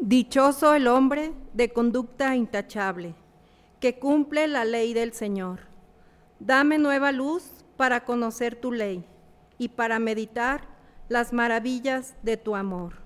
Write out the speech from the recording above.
Dichoso el hombre de conducta intachable, que cumple la ley del Señor. Dame nueva luz para conocer tu ley y para meditar las maravillas de tu amor.